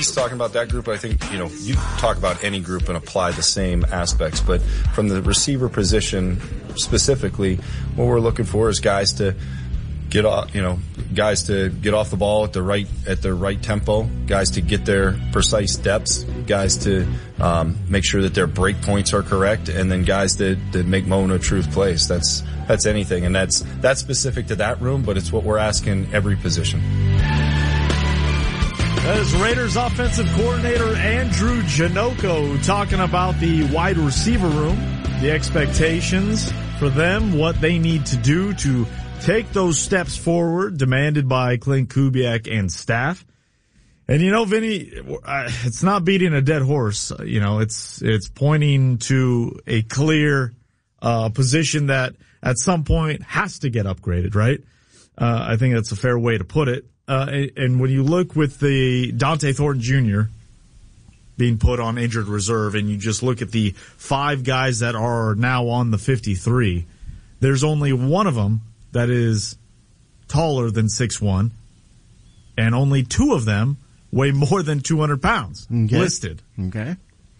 he's talking about that group, I think, you talk about any group and apply the same aspects, but from the receiver position specifically, what we're looking for is guys to get off the ball at the right tempo, guys to get their precise depths, guys to make sure that their break points are correct, and then guys that make moment of truth plays. That's anything, and that's specific to that room, but it's what we're asking every position. That is Raiders offensive coordinator Andrew Janocko talking about the wide receiver room, the expectations for them, what they need to do to take those steps forward demanded by Clint Kubiak and staff. And Vinny, it's not beating a dead horse. It's pointing to a clear position that at some point has to get upgraded, right? I think that's a fair way to put it. And when you look with the Dante Thornton Jr. being put on injured reserve, and you just look at the 5 guys that are now on the 53, there's only one of them that is taller than 6'1", and only 2 of them weigh more than 200 pounds listed. Okay.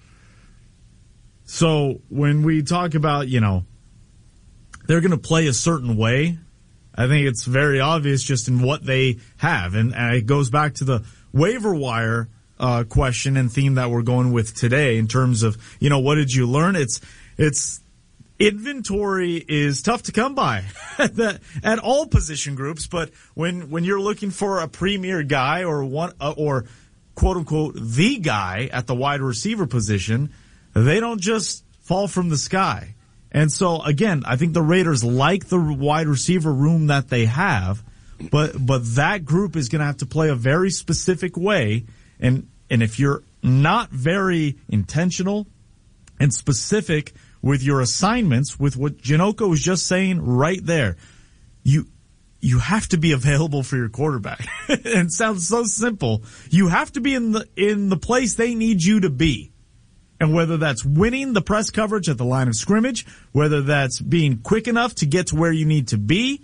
So when we talk about, they're going to play a certain way, I think it's very obvious just in what they have. And it goes back to the waiver wire question and theme that we're going with today in terms of, what did you learn? It's inventory is tough to come by at all position groups, but when you're looking for a premier guy or or quote unquote the guy at the wide receiver position, they don't just fall from the sky. And so again, I think the Raiders like the wide receiver room that they have, but that group is going to have to play a very specific way. And if you're not very intentional and specific with your assignments, with what Janocko was just saying right there, you have to be available for your quarterback. And it sounds so simple. You have to be in the place they need you to be. And whether that's winning the press coverage at the line of scrimmage, whether that's being quick enough to get to where you need to be,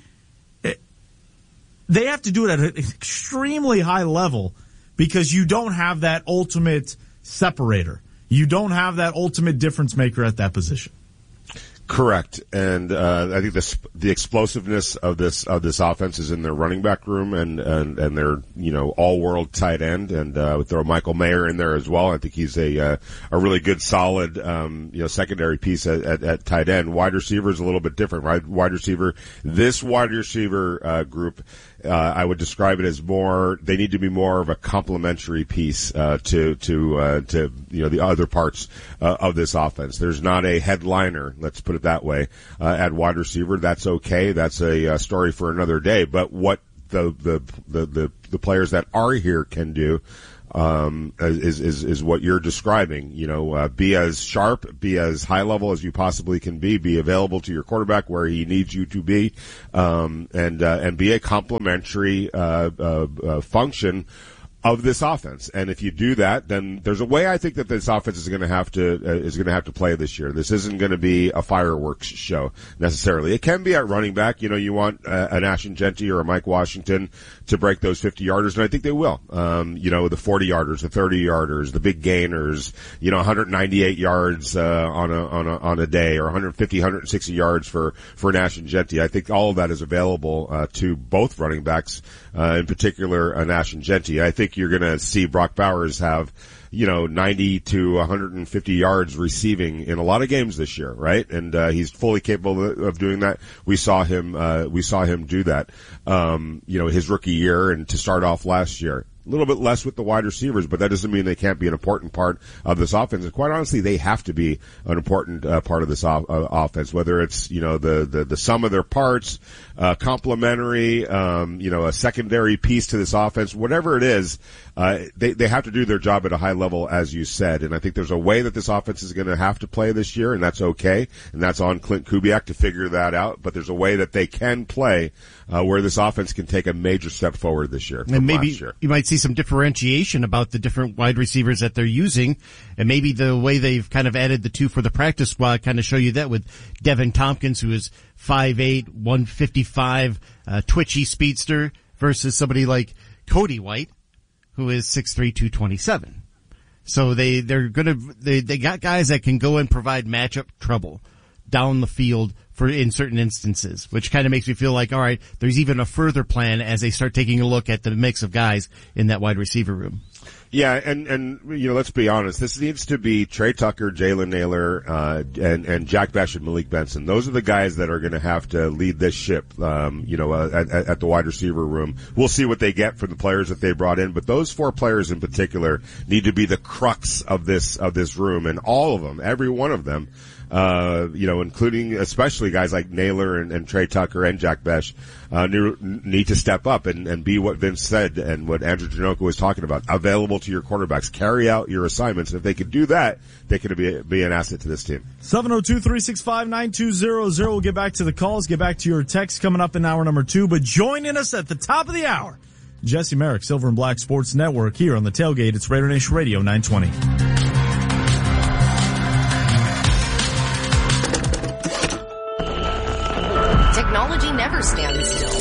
they have to do it at an extremely high level because you don't have that ultimate separator. You don't have that ultimate difference maker at that position. Correct, and I think the explosiveness of this offense is in their running back room and their all world tight end, and throw Michael Mayer in there as well. I think he's a really good solid secondary piece at tight end. Wide receiver is a little bit different, right? This wide receiver group, I would describe it as they need to be more of a complementary piece to the other parts of this offense. There's not a headliner, let's put it that way, at wide receiver. That's okay. That's a story for another day. But what the players that are here can do is what you're describing. Be as sharp, be as high level as you possibly can be available to your quarterback where he needs you to be, and be a complementary function of this offense. And if you do that, then there's a way I think that this offense is going to have to play this year. This isn't going to be a fireworks show necessarily. It can be at running back. You want an Ashton Jeanty or a Mike Washington to break those 50-yarders, and I think they will. The 40-yarders, the 30-yarders, the big gainers, 198 yards on a day, or 150, 160 yards for an Ashton Jeanty. I think all of that is available to both running backs, in particular an Ashton Jeanty. I think you're going to see Brock Bowers have 90 to 150 yards receiving in a lot of games this year, right? And he's fully capable of doing that. We saw him do that his rookie year and to start off last year. A little bit less with the wide receivers, but that doesn't mean they can't be an important part of this offense. And quite honestly, they have to be an important part of this offense, whether it's the sum of their parts, complementary, a secondary piece to this offense, whatever it is. They have to do their job at a high level, as you said. And I think there's a way that this offense is going to have to play this year, and that's okay. And that's on Clint Kubiak to figure that out. But there's a way that they can play where this offense can take a major step forward this year. And maybe you might see some differentiation about the different wide receivers that they're using, and maybe the way they've kind of added the 2 for the practice squad kind of show you that with Devin Tompkins, who is 5'8", 155, twitchy speedster, versus somebody like Cody White, who is 6'3", 227. So they got guys that can go and provide matchup trouble down the field in certain instances, which kind of makes me feel like, all right, there's even a further plan as they start taking a look at the mix of guys in that wide receiver room. Yeah, and let's be honest. This needs to be Trey Tucker, Jalen Nailor, and Jack Bech and Malik Benson. Those are the guys that are going to have to lead this ship. At the wide receiver room, we'll see what they get from the players that they brought in, but those 4 players in particular need to be the crux of this room, and all of them, every one of them. Including especially guys like Nailor and Trey Tucker and Jack Bech, need to step up and be what Vince said and what Andrew Janocka was talking about, available to your quarterbacks, carry out your assignments. If they can do that, they can be an asset to this team. 702-365-9200. We'll get back to the calls, get back to your texts coming up in hour number 2, but joining us at the top of the hour, Jesse Merrick, Silver and Black Sports Network, here on the Tailgate. It's Raider Nation Radio 920. Technology never stands still.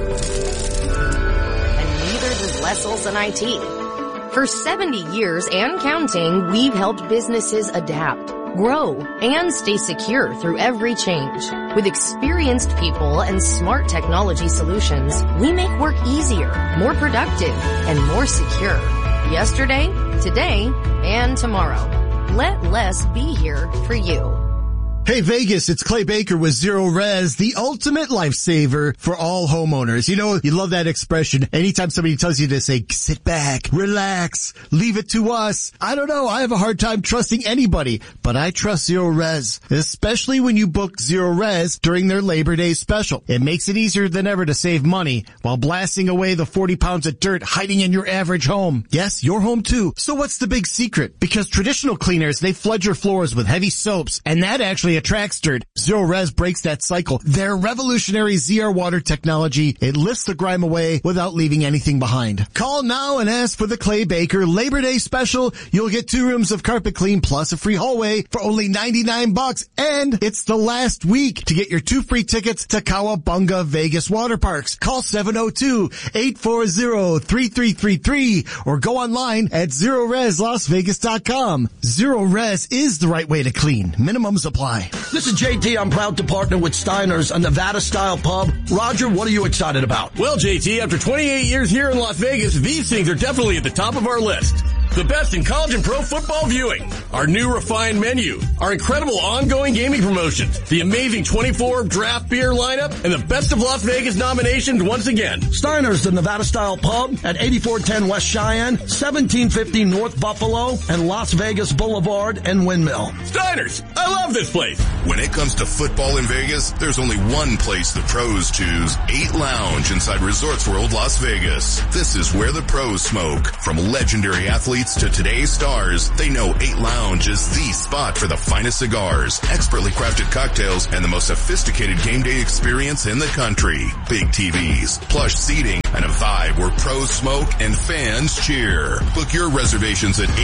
And neither does Wessels and IT. For 70 years and counting, we've helped businesses adapt, grow, and stay secure through every change. With experienced people and smart technology solutions, we make work easier, more productive, and more secure. Yesterday, today, and tomorrow. Let less be here for you. Hey Vegas, it's Clay Baker with Zero Res, the ultimate lifesaver for all homeowners. You know, you love that expression. Anytime somebody tells you to say, sit back, relax, leave it to us. I don't know, I have a hard time trusting anybody, but I trust Zero Res, especially when you book Zero Res during their Labor Day special. It makes it easier than ever to save money while blasting away the 40 pounds of dirt hiding in your average home. Yes, your home too. So what's the big secret? Because traditional cleaners, they flood your floors with heavy soaps, and that actually attracts dirt. Zero Res breaks that cycle. Their revolutionary ZR water technology, it lifts the grime away without leaving anything behind. Call now and ask for the Clay Baker Labor Day special. You'll get 2 rooms of carpet clean plus a free hallway for only $99, and it's the last week to get your 2 free tickets to Cowabunga Vegas Water Parks. Call 702-840-3333 or go online at ZeroResLasVegas.com. Zero Res is the right way to clean. Minimums apply. This is JT. I'm proud to partner with Steiner's, a Nevada-style pub. Roger, what are you excited about? Well, JT, after 28 years here in Las Vegas, these things are definitely at the top of our list. The best in college and pro football viewing, our new refined menu, our incredible ongoing gaming promotions, the amazing 24 draft beer lineup, and the Best of Las Vegas nominations once again. Steiner's, the Nevada-style pub at 8410 West Cheyenne, 1750 North Buffalo, and Las Vegas Boulevard and Windmill. Steiner's, I love this place. When it comes to football in Vegas, there's only one place the pros choose, 8 Lounge inside Resorts World Las Vegas. This is where the pros smoke. From legendary athletes to today's stars, they know 8 Lounge is the spot for the finest cigars, expertly crafted cocktails, and the most sophisticated game day experience in the country. Big TVs, plush seating, and a vibe where pros smoke and fans cheer. Book your reservations at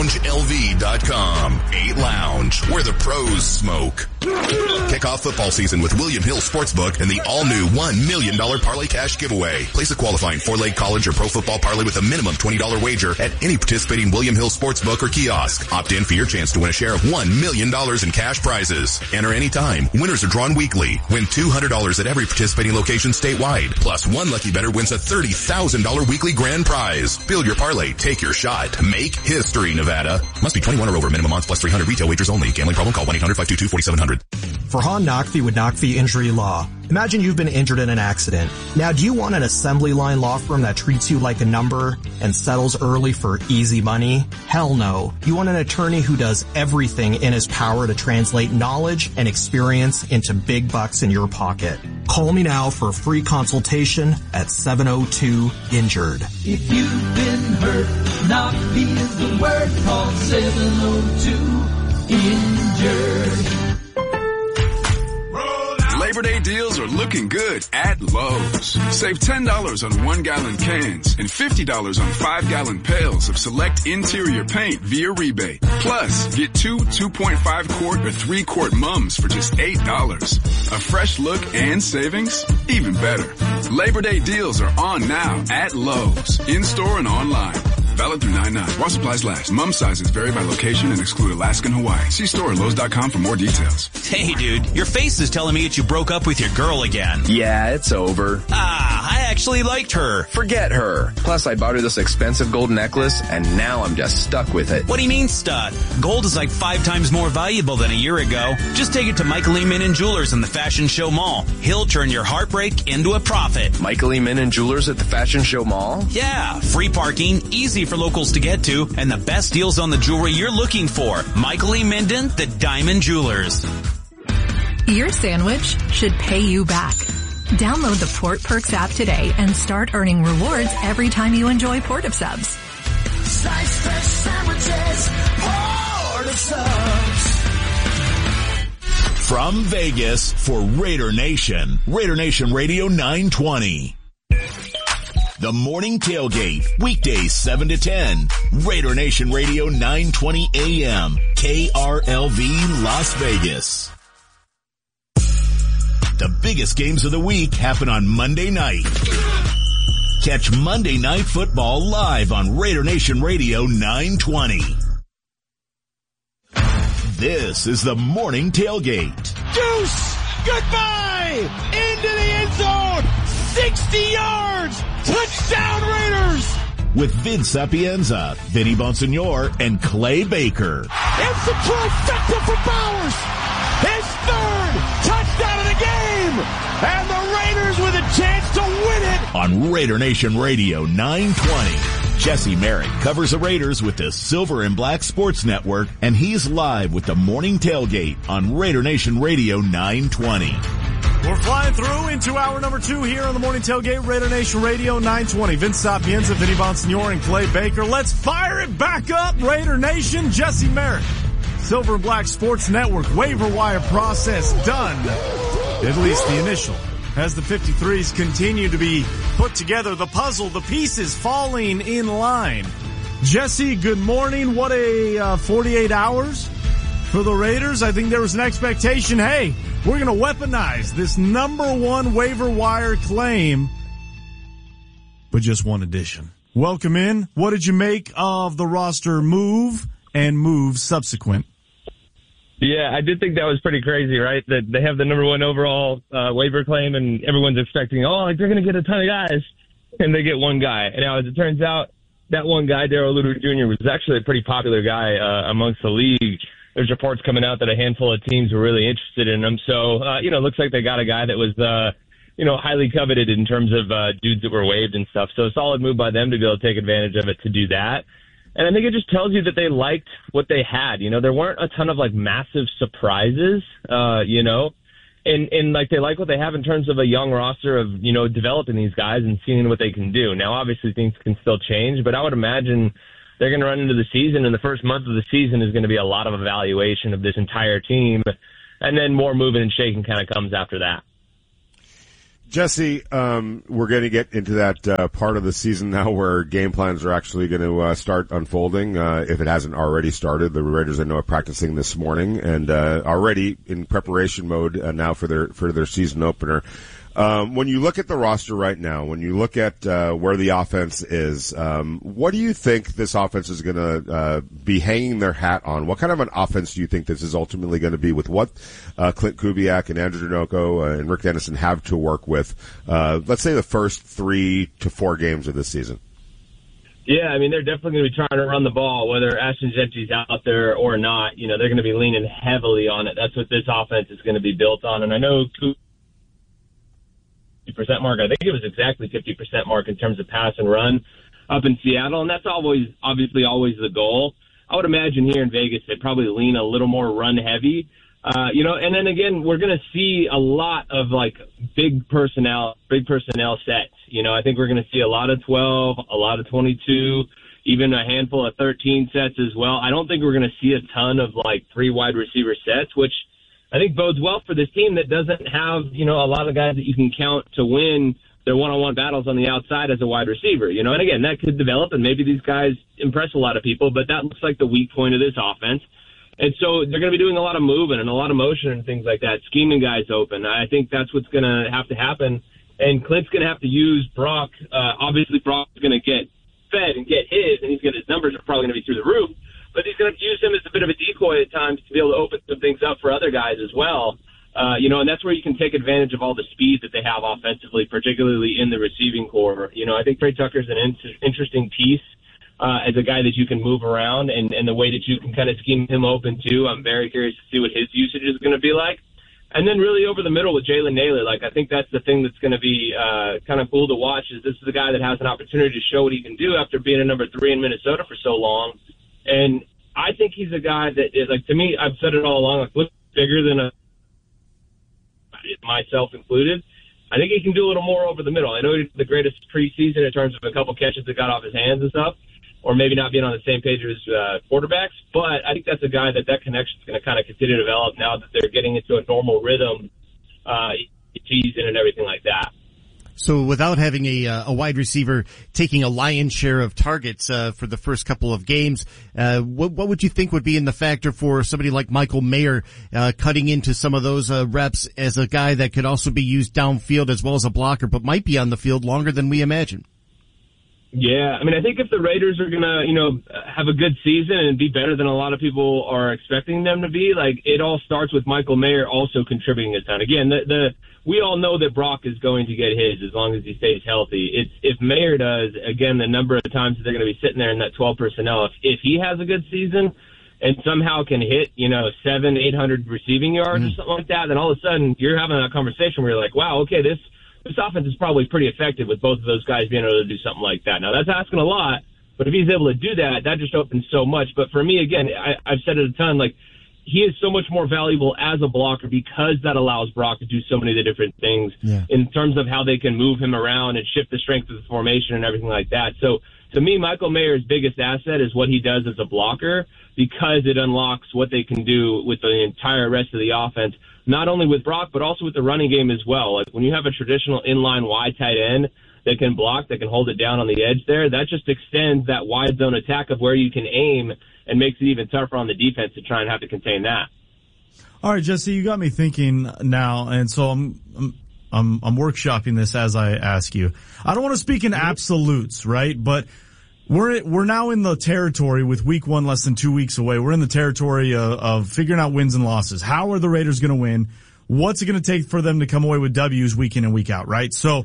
8loungelv.com. 8 Lounge, where the pros smoke. Kick off football season with William Hill Sportsbook and the all-new $1 million Parlay Cash giveaway. Place a qualifying 4-leg college or pro football parlay with a minimum $20 wager at any participating William Hill Sportsbook or kiosk. Opt in for your chance to win a share of $1 million in cash prizes. Enter anytime. Winners are drawn weekly. Win $200 at every participating location statewide. Plus, one lucky bettor wins a $30,000 weekly grand prize. Build your parlay. Take your shot. Make history, Nevada. Must be 21 or over. Minimum odds plus 300. Retail wagers only. Gambling problem? Call 1-800-522-4700. Farhan Naqvi with Naqvi Injury Law. Imagine you've been injured in an accident. Now, do you want an assembly line law firm that treats you like a number and settles early for easy money? Hell no. You want an attorney who does everything in his power to translate knowledge and experience into big bucks in your pocket. Call me now for a free consultation at 702-INJURED. If you've been hurt, Naqvi is the word. Call 702-INJURED. Labor Day deals are looking good at Lowe's. Save $10 on 1-gallon cans and $50 on 5-gallon pails of select interior paint via rebate. Plus, get 2 2.5 quart or 3 quart mums for just $8. A fresh look and savings? Even better. Labor Day deals are on now at Lowe's, in-store and online. Valid through 9/9. While supplies last. Mum sizes vary by location and exclude Alaska and Hawaii. See store at Lowe's.com for more details. Hey, dude, your face is telling me that you broke up with your girl again. Yeah, it's over. I actually liked her. Forget her. Plus, I bought her this expensive gold necklace, and now I'm just stuck with it. What do you mean stuck? Gold is like 5 times more valuable than a year ago. Just take it to Michael E. Minnan Jewelers in the Fashion Show Mall. He'll turn your heartbreak into a profit. Michael E. Minnan Jewelers at the Fashion Show Mall? Yeah, free parking, easy for locals to get to, and the best deals on the jewelry you're looking for. Michael E. Minden, the Diamond Jewelers. Your sandwich should pay you back. Download the Port Perks app today and start earning rewards every time you enjoy Port of Subs. Slice fresh sandwiches, Port of Subs. From Vegas for Raider Nation Radio 920. The Morning Tailgate, weekdays 7 to 10. Raider Nation Radio 920 AM, KRLV Las Vegas. The biggest games of the week happen on Monday night. Catch Monday Night Football live on Raider Nation Radio 920. This is the Morning Tailgate. Deuce! Goodbye! Into the end zone! 60 yards! Touchdown Raiders! With Vince Sapienza, Vinny Bonsignor, and Clay Baker. It's the trifecta for Bowers! His third touchdown of the game! And the Raiders with a chance to win it! On Raider Nation Radio 920. Jesse Merrick covers the Raiders with the Silver and Black Sports Network, and he's live with the Morning Tailgate on Raider Nation Radio 920. We're flying through into hour number 2 here on the Morning Tailgate, Raider Nation Radio 920. Vince Sapienza, Vinny Bonsignor, and Clay Baker. Let's fire it back up, Raider Nation. Jesse Merrick, Silver and Black Sports Network, waiver wire process done. At least the initial. As the 53s continue to be put together, the puzzle, the pieces falling in line. Jesse, good morning. What a 48 hours for the Raiders. I think there was an expectation, hey, we're going to weaponize this number 1 waiver wire claim. But just one addition. Welcome in. What did you make of the roster move and moves subsequent? Yeah, I did think that was pretty crazy, right? That they have the number 1 overall waiver claim, and everyone's expecting, like they're going to get a ton of guys, and they get one guy. And now, as it turns out, that one guy, Darrell Luter Jr., was actually a pretty popular guy amongst the league. There's reports coming out that a handful of teams were really interested in him. So, it looks like they got a guy that was, highly coveted in terms of dudes that were waived and stuff. So a solid move by them to be able to take advantage of it to do that. And I think it just tells you that they liked what they had. There weren't a ton of massive surprises, and they like what they have in terms of a young roster of, developing these guys and seeing what they can do. Now, obviously things can still change, but I would imagine they're going to run into the season, and the first month of the season is going to be a lot of evaluation of this entire team, and then more moving and shaking kind of comes after that. Jesse, we're going to get into that part of the season now where game plans are actually going to start unfolding. If it hasn't already started, the Raiders I know are practicing this morning and already in preparation mode now for their season opener. When you look at the roster right now, when you look at where the offense is, what do you think this offense is going to be hanging their hat on? What kind of an offense do you think this is ultimately going to be with what Clint Kubiak and Andrew Janocko and Rick Dennison have to work with, let's say the first 3 to 4 games of this season? Yeah, I mean, they're definitely going to be trying to run the ball, whether Ashton Gentry's out there or not. They're going to be leaning heavily on it. That's what this offense is going to be built on. And I know 50% mark. I think it was exactly 50% mark in terms of pass and run up in Seattle, and that's obviously always the goal. I would imagine here in Vegas they probably lean a little more run heavy, and then again we're going to see a lot of big personnel sets. I think we're going to see a lot of 12, a lot of 22, even a handful of 13 sets as well. I don't think we're going to see a ton of 3 wide receiver sets, which I think bodes well for this team that doesn't have, a lot of guys that you can count to win their one-on-one battles on the outside as a wide receiver, and again, that could develop and maybe these guys impress a lot of people, but that looks like the weak point of this offense. And so they're going to be doing a lot of moving and a lot of motion and things like that, scheming guys open. I think that's what's going to happen. And Clint's going to have to use Brock. Obviously, Brock's going to get fed and get his, and his numbers are probably going to be through the roof. But he's going to use him as a bit of a decoy at times to be able to open some things up for other guys as well. And that's where you can take advantage of all the speed that they have offensively, particularly in the receiving core. I think Trey Tucker's an interesting piece as a guy that you can move around, and the way that you can kind of scheme him open too. I'm very curious to see what his usage is going to be like. And then really over the middle with Jalen Nailor, I think that's the thing that's going to be kind of cool to watch. Is this is a guy that has an opportunity to show what he can do after being a number 3 in Minnesota for so long. And I think he's a guy that is, to me, I've said it all along, looks bigger than myself included. I think he can do a little more over the middle. I know he's the greatest preseason in terms of a couple catches that got off his hands and stuff, or maybe not being on the same page as quarterbacks, but I think that's a guy that connection is going to kind of continue to develop now that they're getting into a normal rhythm, season and everything like that. So without having a wide receiver taking a lion's share of targets for the first couple of games, what would you think would be in the factor for somebody like Michael Mayer cutting into some of those reps as a guy that could also be used downfield as well as a blocker, but might be on the field longer than we imagine? Yeah, I think if the Raiders are going to, have a good season and be better than a lot of people are expecting them to be, it all starts with Michael Mayer also contributing a ton. Again, we all know that Brock is going to get his as long as he stays healthy. If Mayer does, again, the number of times that they're going to be sitting there in that 12 personnel, if he has a good season and somehow can hit, 700-800 receiving yards or something like that, then all of a sudden you're having a conversation where you're like, wow, okay, this offense is probably pretty effective with both of those guys being able to do something like that. Now, that's asking a lot, but if he's able to do that, that just opens so much. But for me, again, I've said it a ton, he is so much more valuable as a blocker because that allows Brock to do so many of the different things in terms of how they can move him around and shift the strength of the formation and everything like that. So, to me, Michael Mayer's biggest asset is what he does as a blocker because it unlocks what they can do with the entire rest of the offense, not only with Brock, but also with the running game as well. When you have a traditional inline wide tight end that can block, that can hold it down on the edge there, that just extends that wide zone attack of where you can aim and makes it even tougher on the defense to try and have to contain that. All right, Jesse, you got me thinking now, and so I'm workshopping this as I ask you. I don't want to speak in absolutes, right? But we're now in the territory with week 1 less than 2 weeks away. We're in the territory of figuring out wins and losses. How are the Raiders going to win? What's it going to take for them to come away with W's week in and week out, right? So,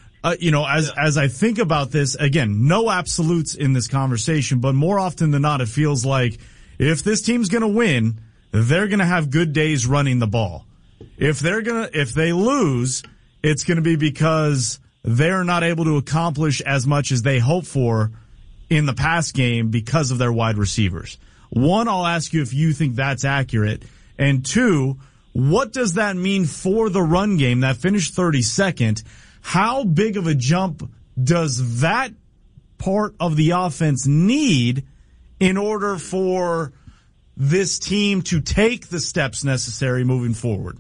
as I think about this, again, no absolutes in this conversation, but more often than not, it feels like if this team's going to win, they're going to have good days running the ball. If they lose, it's going to be because they're not able to accomplish as much as they hope for in the pass game because of their wide receivers. 1, I'll ask you if you think that's accurate. And 2, what does that mean for the run game that finished 32nd? How big of a jump does that part of the offense need in order for this team to take the steps necessary moving forward?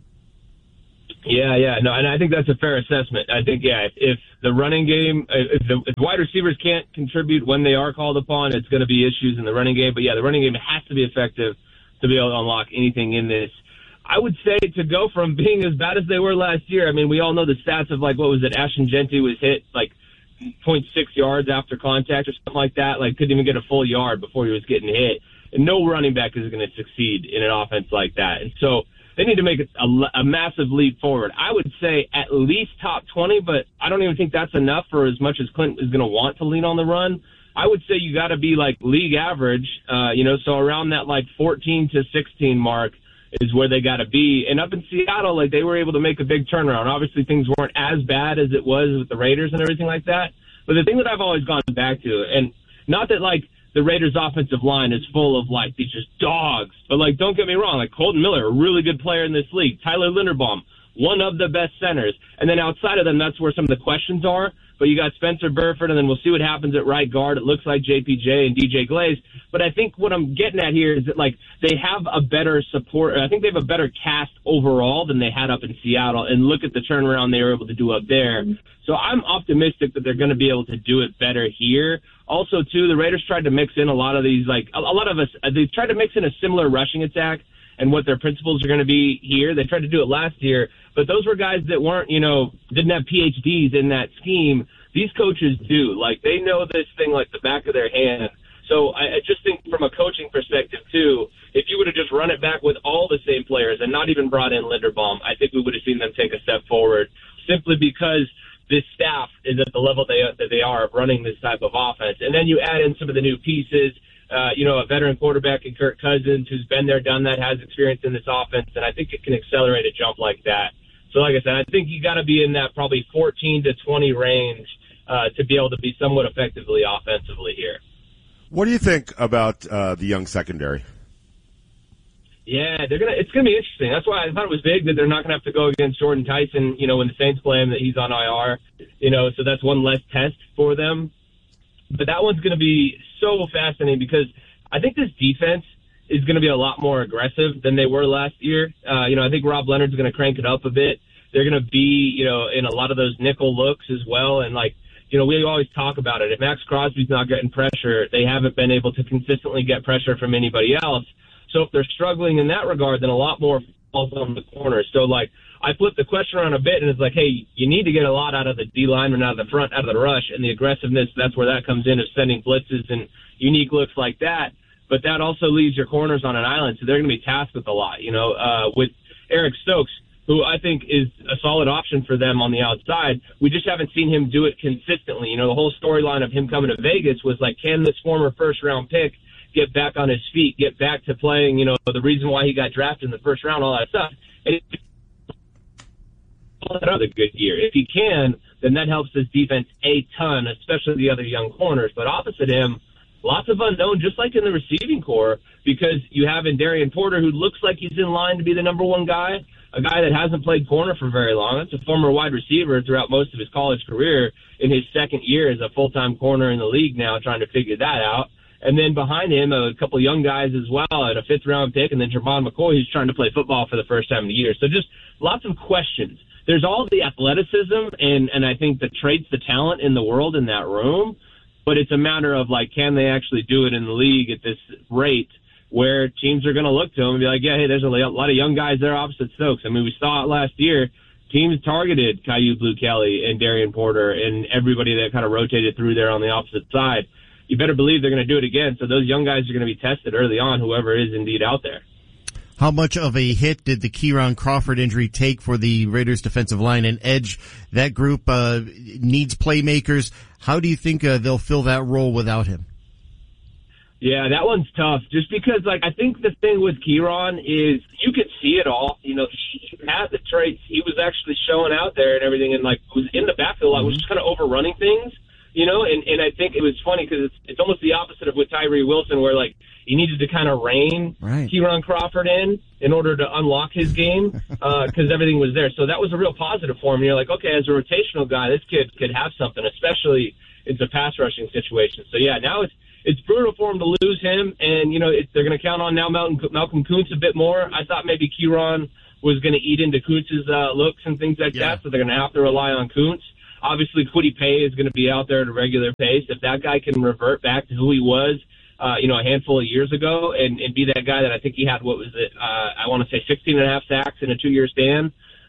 Yeah, no, and I think that's a fair assessment. I think, if the running game, if wide receivers can't contribute when they are called upon, it's going to be issues in the running game. But the running game has to be effective to be able to unlock anything in this. I would say to go from being as bad as they were last year, we all know the stats of what was it? Ashton Jeanty was hit 0.6 yards after contact or something like that. Couldn't even get a full yard before he was getting hit. And no running back is going to succeed in an offense like that. And so they need to make a massive leap forward. I would say at least top 20, but I don't even think that's enough for as much as Clint is going to want to lean on the run. I would say you got to be league average, so around that 14 to 16 mark is where they got to be. And up in Seattle, they were able to make a big turnaround. Obviously, things weren't as bad as it was with the Raiders and everything like that. But the thing that I've always gone back to, and not that the Raiders' offensive line is full of these just dogs, but don't get me wrong, Colton Miller, a really good player in this league. Tyler Linderbaum, one of the best centers. And then outside of them, that's where some of the questions are. But you got Spencer Burford, and then we'll see what happens at right guard. It looks like JPJ and DJ Glaze. But I think what I'm getting at here is that, they have a better support. I think they have a better cast overall than they had up in Seattle. And look at the turnaround they were able to do up there. So I'm optimistic that they're going to be able to do it better here. Also, too, the Raiders tried to mix in a lot of these, a lot of us, they tried to mix in a similar rushing attack and what their principles are going to be here. They tried to do it last year, but those were guys that weren't, didn't have PhDs in that scheme These coaches do. Like, they know this thing like the back of their hand. So I just think from a coaching perspective, too, if you would have just run it back with all the same players and not even brought in Linderbaum, I think we would have seen them take a step forward simply because this staff is at the level that they are of running this type of offense. And then you add in some of the new pieces, a veteran quarterback in Kirk Cousins who's been there, done that, has experience in this offense, and I think it can accelerate a jump like that. So like I said, I think you got to be in that probably 14 to 20 range to be able to be somewhat effectively offensively here. What do you think about the young secondary? Yeah, it's gonna be interesting. That's why I thought it was big that they're not gonna have to go against Jordan Tyson, when the Saints play him, that he's on IR, so that's one less test for them. But that one's gonna be so fascinating because I think this defense is gonna be a lot more aggressive than they were last year. I think Rob Leonard's gonna crank it up a bit. They're gonna be, in a lot of those nickel looks as well, and we always talk about it. If Max Crosby's not getting pressure, they haven't been able to consistently get pressure from anybody else. So if they're struggling in that regard, then a lot more falls on the corners. So, I flipped the question around a bit, and it's like, hey, you need to get a lot out of the D lineman, out of the front, out of the rush, and the aggressiveness, that's where that comes in, of sending blitzes and unique looks like that. But that also leaves your corners on an island, so they're going to be tasked with a lot. With Eric Stokes, who I think is a solid option for them on the outside. We just haven't seen him do it consistently. The whole storyline of him coming to Vegas was can this former first-round pick get back on his feet, get back to playing, the reason why he got drafted in the first round, all that stuff. And it's another good year. If he can, then that helps this defense a ton, especially the other young corners. But opposite him, lots of unknown, just like in the receiving core, because you have in Darian Porter, who looks like he's in line to be the number one guy, a guy that hasn't played corner for very long. That's a former wide receiver throughout most of his college career, in his second year as a full-time corner in the league now, trying to figure that out. And then behind him, a couple young guys as well, and a fifth-round pick, and then Jermon McCoy, who's trying to play football for the first time in a year. So just lots of questions. There's all the athleticism and I think the traits, the talent in the world in that room, but it's a matter of, can they actually do it in the league at this rate where teams are going to look to them and be like, yeah, hey, there's a lot of young guys there opposite Stokes. I mean, we saw it last year. Teams targeted Caillou Blue Kelly and Darian Porter and everybody that kind of rotated through there on the opposite side. You better believe they're going to do it again. So those young guys are going to be tested early on, whoever is indeed out there. How much of a hit did the Kieran Crawford injury take for the Raiders defensive line and edge? That group needs playmakers. How do you think they'll fill that role without him? Yeah, that one's tough. Just because, I think the thing with Kieran is you could see it all. He had the traits. He was actually showing out there and everything, and was in the backfield a lot, was just kind of overrunning things. And I think it was funny because it's almost the opposite of with Tyree Wilson, where he needed to kind of rein Kieran Crawford in order to unlock his game because everything was there. So that was a real positive for him. And you're like, okay, as a rotational guy, this kid could have something, especially in the pass rushing situation. So yeah, now it's brutal for him to lose him, and they're going to count on now Malcolm Kuntz a bit more. I thought maybe Kieran was going to eat into Kuntz's looks and things like that, so they're going to have to rely on Kuntz. Obviously, Kwity Paye is going to be out there at a regular pace. If that guy can revert back to who he was, a handful of years ago and be that guy that I think he had, I want to say 16.5 sacks in a 2-year span.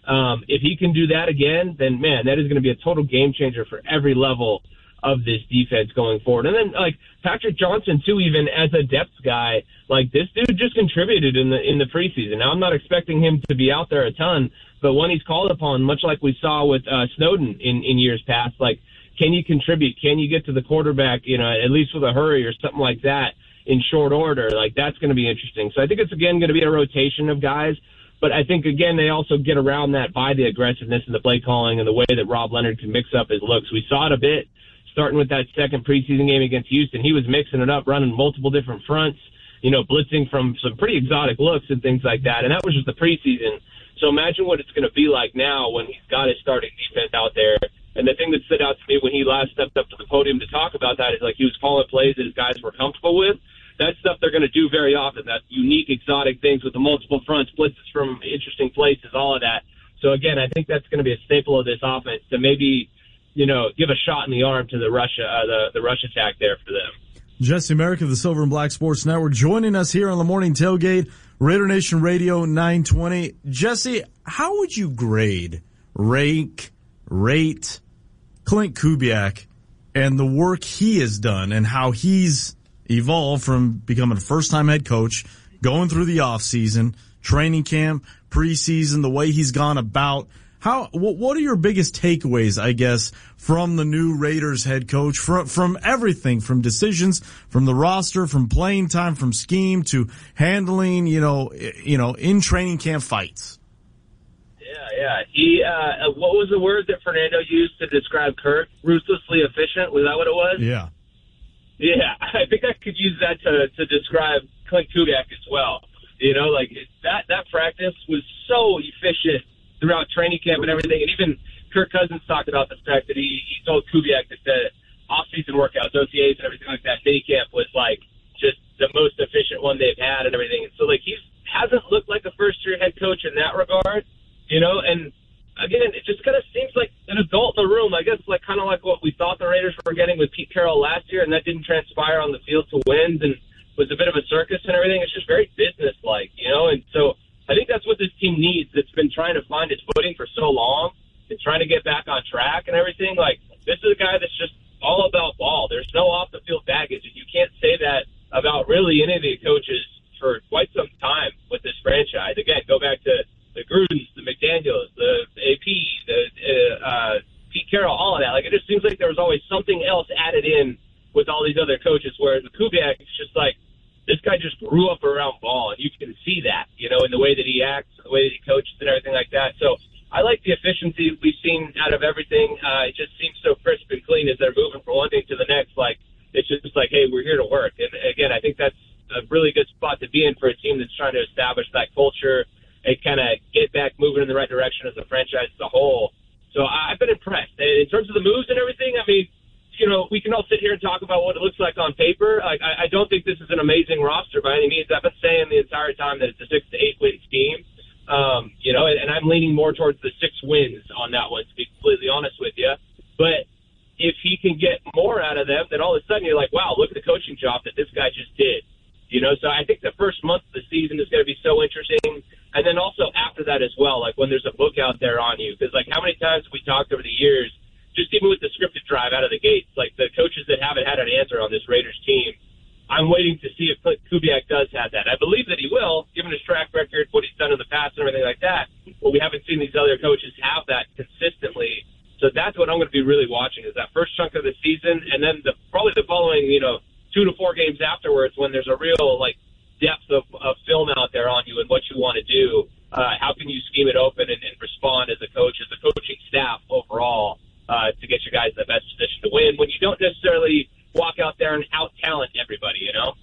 If he can do that again, then, man, that is going to be a total game changer for every level of this defense going forward. And then, Patrick Johnson, too, even as a depth guy, this dude just contributed in the preseason. Now, I'm not expecting him to be out there a ton, but when he's called upon, much like we saw with Snowden in years past, can you contribute? Can you get to the quarterback, at least with a hurry or something like that in short order? That's going to be interesting. So I think it's, again, going to be a rotation of guys. But I think, again, they also get around that by the aggressiveness and the play calling and the way that Rob Leonard can mix up his looks. We saw it a bit starting with that second preseason game against Houston. He was mixing it up, running multiple different fronts, blitzing from some pretty exotic looks and things like that. And that was just the preseason. So imagine what it's going to be like now when he's got his starting defense out there. And the thing that stood out to me when he last stepped up to the podium to talk about that is he was calling plays that his guys were comfortable with. That's stuff they're going to do very often, that unique, exotic things with the multiple fronts, blitzes from interesting places, all of that. So, again, I think that's going to be a staple of this offense to maybe, give a shot in the arm to the rush attack there for them. Jesse Merrick of the Silver and Black Sports Network joining us here on the Morning Tailgate, Raider Nation Radio 920. Jesse, how would you grade, rank, rate Clint Kubiak and the work he has done and how he's evolved from becoming a first-time head coach, going through the offseason, training camp, preseason, the way he's gone about. What are your biggest takeaways, I guess, from the new Raiders head coach, from everything, from decisions, from the roster, from playing time, from scheme to handling, in training camp fights? Yeah. He, what was the word that Fernando used to describe Kirk? Ruthlessly efficient? Was that what it was? Yeah. Yeah, I think I could use that to describe Clint Kubiak as well. That practice was so efficient throughout training camp and everything. And even Kirk Cousins talked about the fact that he told Kubiak that the off-season workouts, OTAs and everything like that, mini camp was like just the most efficient one they've had and everything. And so he hasn't looked like a first-year head coach in that regard, and again, it just kind of seems like an adult in the room. I guess kind of like what we thought the Raiders were getting with Pete Carroll last year, and that didn't transpire on the field to wins and was a bit of a circus and everything. It's just very business-like, and so I think that's what this team needs. It's been trying to find its footing for so long and trying to get back on track and everything. This is a guy that's just all about ball. There's no off-the-field baggage, and you can't say that about really any of the coaches for quite some time with this franchise. Again, go back to the Grudens, the McDaniels, the AP, the Pete Carroll, all of that. It just seems like there was always something else added in with all these other coaches, whereas with Kubiak, it's just this guy just grew up around ball, and you can see that, in the way that he acts, the way that he coaches and everything like that. So I like the efficiency we've seen out of everything. It just seems so crisp and clean as they're moving from one thing to the next. It's just hey, we're here to work. And again, I think that's a really good spot to be in for a team that's trying to establish that culture and kind of get back moving in the right direction as a franchise as a whole. So I've been impressed. And in terms of the moves and everything, I mean, we can all sit here and talk about what it looks like on paper. I don't think this is an amazing roster by any means. I've been saying the entire time that it's a 6 to 8 win team. And I'm leaning more towards the 6 wins on that one, to be completely honest with you. But if he can get more out of them, then all of a sudden you're like, wow, look at the coaching job that this guy just did. So I think the first month of the season is going to be so interesting. And then also after that as well, when there's a book out there on you. Because, how many times have we talked over the years, just even with the scripted drive out of the gates, the coaches that haven't had an answer on this Raiders team, I'm waiting to see if Kubiak does have that. I believe that he will, given his track record, what he's done in the past and everything like that. But we haven't seen these other coaches have that consistently. So that's what I'm going to be really watching, is that first chunk of the season, and then probably the following, 2 to 4 games afterwards, when there's a real depth of film out there on you and what you want to do. How can you scheme it open and respond as a coach, as a coaching staff overall, to get your guys in the best position to win when you don't necessarily walk out there and out-talent everybody,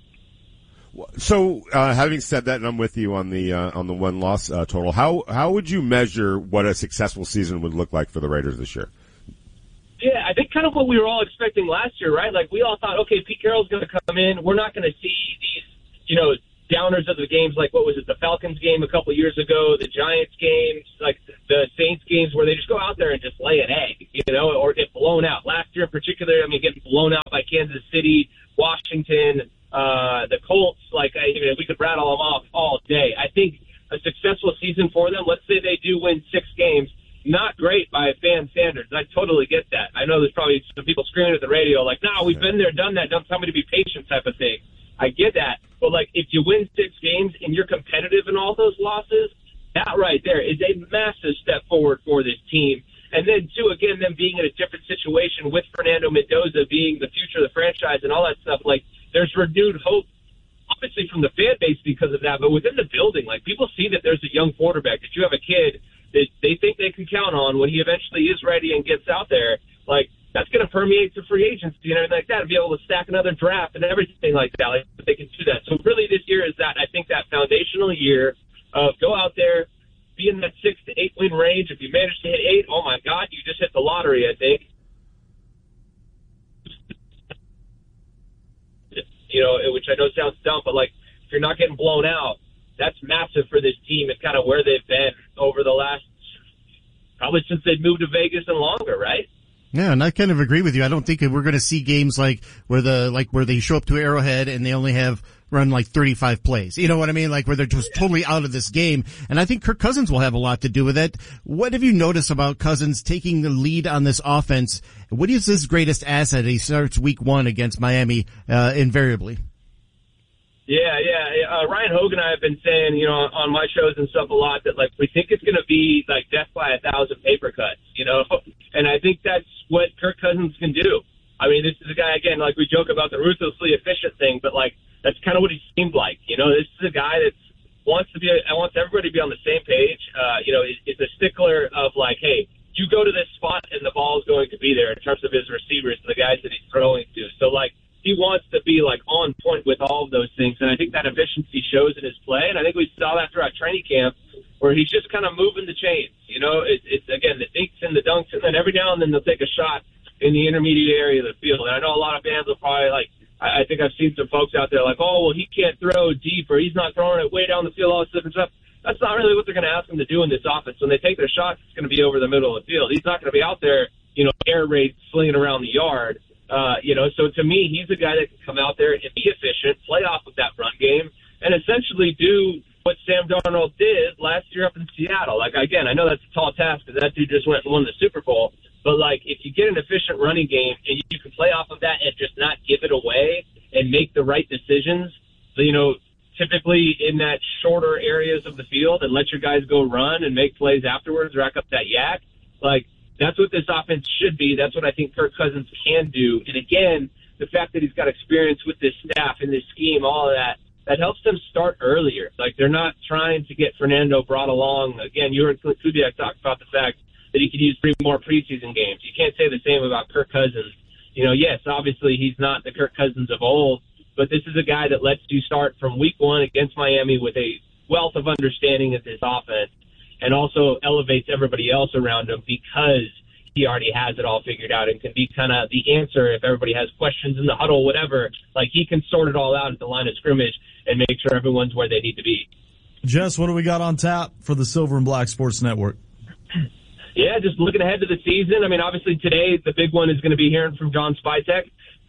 So, having said that, and I'm with you on the 1-loss total, how would you measure what a successful season would look like for the Raiders this year? Yeah, I think kind of what we were all expecting last year, right? We all thought, okay, Pete Carroll's going to come in. We're not going to see these, downers of the games what was it, the Falcons game a couple years ago, the Giants games, the Saints games where they just go out there and just lay an egg, or get blown out. Last year in particular, getting blown out by Kansas City, Washington, the Colts, we could rattle them off all day. I think a successful season for them, let's say they do win 6 games, not great by fan standards. I totally get that. I know there's probably some people screaming at the radio no, we've been there, done that, don't tell me to be patient type of thing. I get that. But, if you win 6 games and you're competitive in all those losses, that right there is a massive step forward for this team. And then, too, again, them being in a different situation with Fernando Mendoza being the future of the franchise and all that stuff, there's renewed hope, obviously from the fan base because of that, but within the building, people see that there's a young quarterback, that you have a kid that they think they can count on when he eventually is ready and gets out there. That's going to permeate to free agency and everything like that, and be able to stack another draft and everything like that. They can do that. So really this year is that, I think, that foundational year of go out there, be in that 6 to 8 win range. If you manage to hit 8, oh my God, you just hit the lottery, I think. Which I know sounds dumb, but if you're not getting blown out, that's massive for this team and kind of where they've been over the last, probably since they've moved to Vegas and longer, right? Yeah, and I kind of agree with you. I don't think we're going to see games like where they show up to Arrowhead and they only have run like 35 plays. You know what I mean? Like where they're just totally out of this game. And I think Kirk Cousins will have a lot to do with it. What have you noticed about Cousins taking the lead on this offense? What is his greatest asset? He starts week 1 against Miami, invariably. Yeah. Ryan Hogan and I have been saying, on my shows and stuff a lot that, like, we think it's going to be like death by 1,000 paper cuts, and I think that's what Kirk Cousins can do. I mean, this is a guy, again, like we joke about the ruthlessly efficient thing, but like, that's kind of what he seemed like. This is a guy that wants everybody to be on the same page. It's a stickler of like, hey, you go to this spot and the ball is going to be there in terms of his receivers and the guys that he's throwing to. So like, he wants to be like on point with all of those things, and I think that efficiency shows in his play. And I think we saw that throughout training camp, where he's just kind of moving the chains. It's again the dinks and the dunks, and then every now and then they'll take a shot in the intermediate area of the field. And I know a lot of fans will probably like. I think I've seen some folks out there like, oh, well, he can't throw deep, or he's not throwing it way down the field, all this different stuff. That's not really what they're going to ask him to do in this offense. When they take their shots, it's going to be over the middle of the field. He's not going to be out there, air raid slinging around the yard. So to me, he's a guy that can come out there and be efficient, play off of that run game, and essentially do what Sam Darnold did last year up in Seattle. Like, again, I know that's a tall task because that dude just went and won the Super Bowl. But, like, if you get an efficient running game and you can play off of that and just not give it away and make the right decisions, typically in that shorter areas of the field, and let your guys go run and make plays afterwards, rack up that yak, like, that's what this offense should be. That's what I think Kirk Cousins can do. And again, the fact that he's got experience with this staff and this scheme, all of that helps them start earlier. Like, they're not trying to get Fernando brought along. Again, you heard Kubiak talk about the fact that he could use 3 more preseason games. You can't say the same about Kirk Cousins. Yes, obviously he's not the Kirk Cousins of old, but this is a guy that lets you start from week 1 against Miami with a wealth of understanding of this offense, and also elevates everybody else around him because he already has it all figured out and can be kind of the answer if everybody has questions in the huddle, whatever. Like, he can sort it all out at the line of scrimmage and make sure everyone's where they need to be. Jess, what do we got on tap for the Silver and Black Sports Network? Yeah, just looking ahead to the season. I mean, obviously today the big one is going to be hearing from John Spytek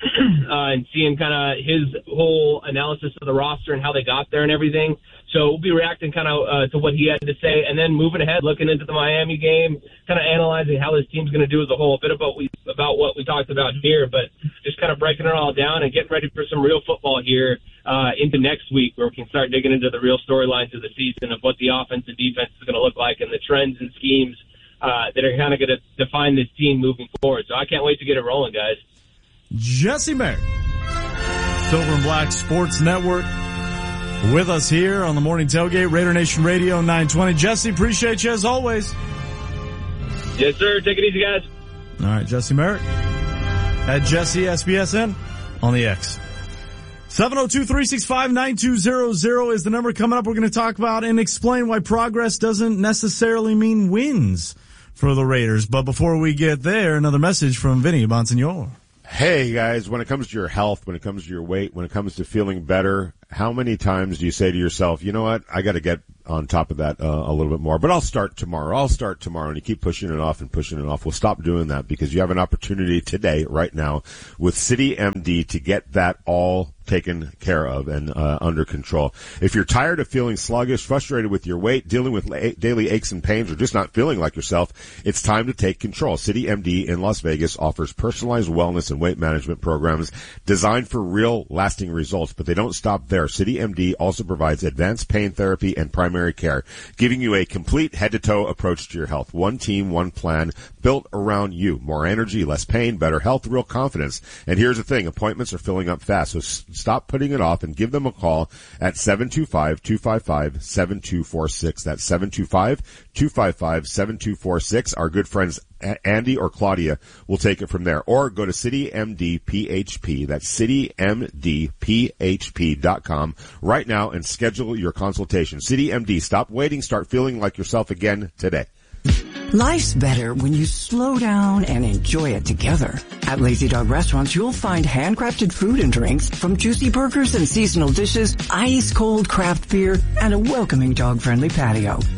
and seeing kind of his whole analysis of the roster and how they got there and everything. So we'll be reacting kind of to what he had to say, and then moving ahead, looking into the Miami game, kind of analyzing how this team's going to do as a whole, a bit about what we talked about here, but just kind of breaking it all down and getting ready for some real football here into next week, where we can start digging into the real storylines of the season of what the offense and defense is going to look like and the trends and schemes that are kind of going to define this team moving forward. So I can't wait to get it rolling, guys. Jesse Merrick, Silver and Black Sports Network, with us here on the Morning Tailgate, Raider Nation Radio 920. Jesse, appreciate you as always. Yes, sir. Take it easy, guys. All right, Jesse Merrick at Jesse SBSN on the X. 702-365-9200 is the number. Coming up, we're going to talk about and explain why progress doesn't necessarily mean wins for the Raiders. But before we get there, another message from Vinny Bonsignor. Hey, guys, when it comes to your health, when it comes to your weight, when it comes to feeling better, how many times do you say to yourself, you know what, I got to get on top of that a little bit more, but I'll start tomorrow, and you keep pushing it off and pushing it off. Well, stop doing that, because you have an opportunity today, right now, with CityMD to get that all taken care of and under control. If you're tired of feeling sluggish, frustrated with your weight, dealing with daily aches and pains, or just not feeling like yourself, it's time to take control. CityMD in Las Vegas offers personalized wellness and weight management programs designed for real, lasting results, but they don't stop there. CityMD also provides advanced pain therapy and primary care, giving you a complete head-to-toe approach to your health. One team, one plan, built around you. More energy, less pain, better health, real confidence. And here's the thing, appointments are filling up fast, so stop putting it off and give them a call at 725-255-7246. That's 725-255-7246. Our good friends Andy or Claudia will take it from there. Or go to CityMDPHP. That's CityMDPHP.com right now and schedule your consultation. CityMD, stop waiting. Start feeling like yourself again today. Life's better when you slow down and enjoy it together. At Lazy Dog Restaurants, you'll find handcrafted food and drinks, from juicy burgers and seasonal dishes, ice-cold craft beer, and a welcoming dog-friendly patio.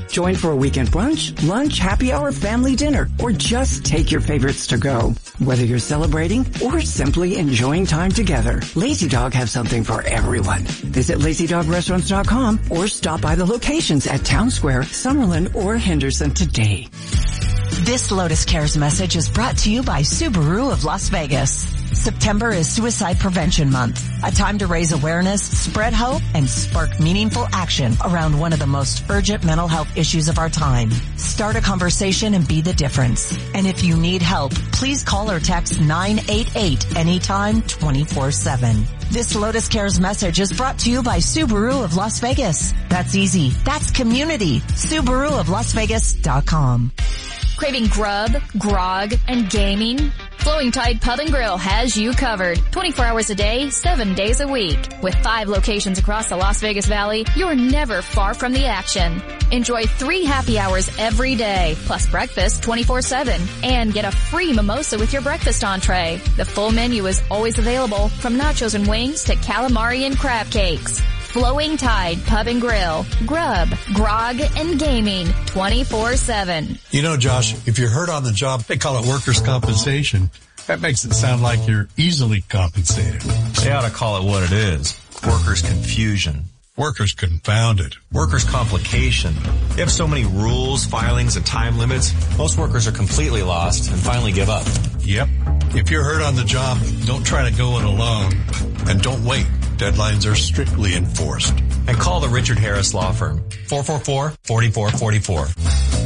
Join for a weekend brunch, lunch, happy hour, family dinner, or just take your favorites to go. Whether you're celebrating or simply enjoying time together, Lazy Dog has something for everyone. Visit LazyDogRestaurants.com or stop by the locations at Town Square, Summerlin, or Henderson today. This Lotus Cares message is brought to you by Subaru of Las Vegas. September is Suicide Prevention Month, a time to raise awareness, spread hope, and spark meaningful action around one of the most urgent mental health issues of our time. Start a conversation and be the difference. And if you need help, please call or text 988 anytime 24/7. This Lotus Cares message is brought to you by Subaru of Las Vegas. That's easy. That's community. SubaruofLasVegas.com. Craving grub, grog, and gaming? Flowing Tide Pub and Grill has you covered. 24 hours a day, 7 days a week. With 5 locations across the Las Vegas Valley, you're never far from the action. Enjoy 3 happy hours every day, plus breakfast 24/7, and get a free mimosa with your breakfast entree. The full menu is always available, from nachos and wings to calamari and crab cakes. Flowing Tide Pub and Grill. Grub, grog, and gaming 24/7. You know, Josh, if you're hurt on the job, they call it workers' compensation. That makes it sound like you're easily compensated. They ought to call it what it is. Workers' confusion. Workers' confounded. Workers' complication. They have so many rules, filings, and time limits, most workers are completely lost and finally give up. Yep. If you're hurt on the job, don't try to go it alone. And don't wait. Deadlines are strictly enforced. And call the Richard Harris Law Firm. 444-4444.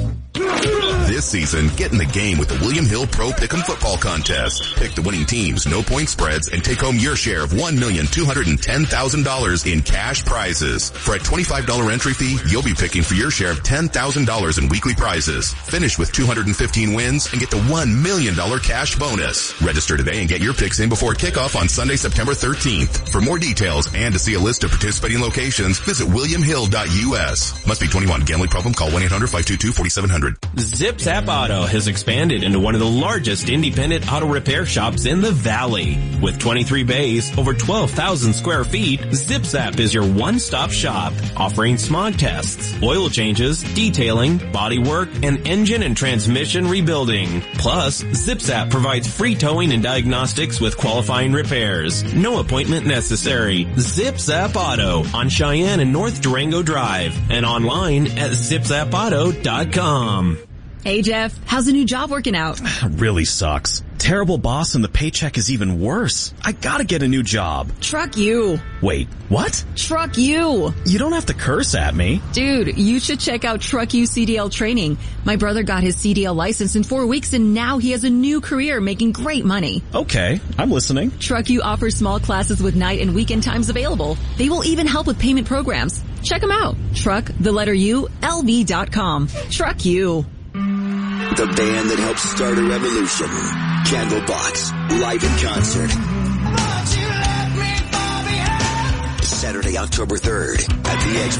This season, get in the game with the William Hill Pro Pick'em Football Contest. Pick the winning teams, no point spreads, and take home your share of $1,210,000 in cash prizes. For a $25 entry fee, you'll be picking for your share of $10,000 in weekly prizes. Finish with 215 wins and get the $1 million cash bonus. Register today and get your picks in before kickoff on Sunday, September 13th. For more details and to see a list of participating locations, visit williamhill.us. Must be 21. Gambling problem? Call 1-800-522-4700. Zips App Auto has expanded into one of the largest independent auto repair shops in the Valley. With 23 bays, over 12,000 square feet, Zips App is your one-stop shop, offering smog tests, oil changes, detailing, body work, and engine and transmission rebuilding. Plus, Zips App provides free towing and diagnostics with qualifying repairs. No appointment necessary. Zips App Auto on Cheyenne and North Durango Drive and online at zipsappauto.com. Hey Jeff, how's the new job working out? Really sucks. Terrible boss and the paycheck is even worse. I gotta get a new job. Truck you. Wait, what? Truck you. You don't have to curse at me. Dude, you should check out Truck You CDL training. My brother got his CDL license in 4 weeks and now he has a new career making great money. Okay, I'm listening. Truck You offers small classes with night and weekend times available. They will even help with payment programs. Check them out. LV.com. Truck You. The band that helped start a revolution. Candlebox, live in concert. Saturday, October 3rd at the X